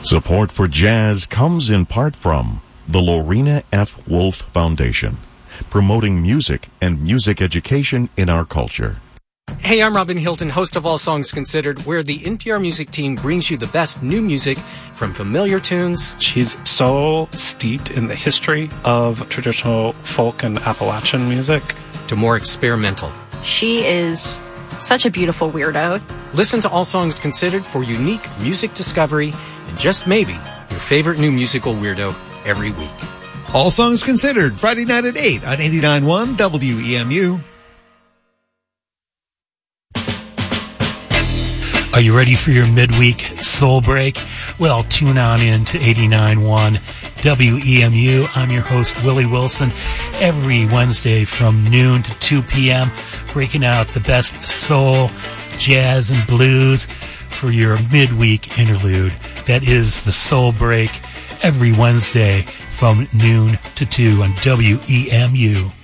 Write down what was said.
Support for jazz comes in part from the Lorena F. Wolf Foundation, promoting music and music education in our culture. Hey, I'm Robin Hilton, host of All Songs Considered, where the NPR music team brings you the best new music from familiar tunes. She's so steeped in the history of traditional folk and Appalachian music to more experimental. She is such a beautiful weirdo. Listen to All Songs Considered for unique music discovery and just maybe your favorite new musical weirdo every week. All Songs Considered, Friday night at 8 on 89.1 WEMU. Are you ready for your midweek soul break? Well, tune on in to 89.1 WEMU. I'm your host, Willie Wilson, every Wednesday from noon to 2 p.m., breaking out the best soul, jazz, and blues for your midweek interlude. That is the Soul Break every Wednesday from noon to 2 on WEMU.